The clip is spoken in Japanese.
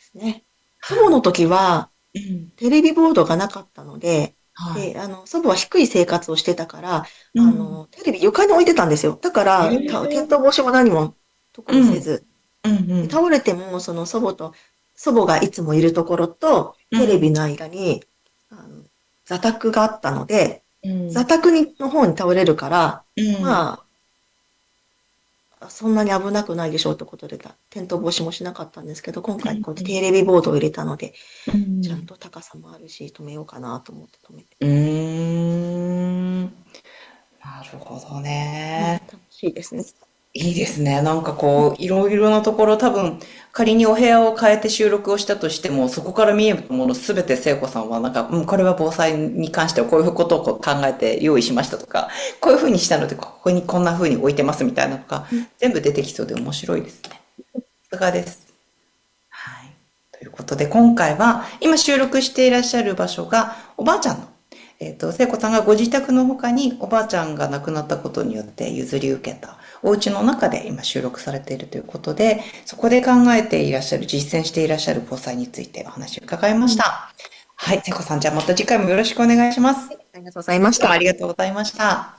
ですね。祖はい。 母の時は、 うん。 テレビボードがなかったので、 はい。 で、祖母は低い生活をしてたから、 うん。 テレビ床に置いてたんですよ。だかへら、転倒え。 防止も何も特うん。 にせず、 うん。うで、 ん。 倒れても、祖母がいつもいるところと、 うん。 テレビの間に、あの、座卓があったので、 うん。 座卓の方に倒れるから、 うん。 まそんなに危なくないでしょうってことで、転倒防止もしなかったんですけど、今回こうやってテレビボードを入れたので、 うん。 ちゃんと高さもあるし、止めようかなと思って止めて。 うーん。なるほどうん、 ね。 楽しいですね。 いいですね。なんかこう、いろいろなところ多分、仮にお部屋を変えて収録をしたとしても、そこから見えるものすべて聖子さんはなんか、これは防災に関してはこういうことをこう考えて用意しましたとか、こういうふうにしたので、ここにこんなふうに置いてますみたいなのが、 うん、 全部出てきそうで面白いですね。さすがです。はい。ということで、今回は、今収録していらっしゃる場所が、おばあちゃんの、聖子さんがご自宅の他におばあちゃんが亡くなったことによって譲り受けたお家の中で今収録されているということで、そこで考えていらっしゃる、実践していらっしゃる防災についてお話を伺いまうん。 した。はい、聖子さん、じゃあまた次回もよろしくお願いします。 ありがとうございましどうもあた。 りがとうございました。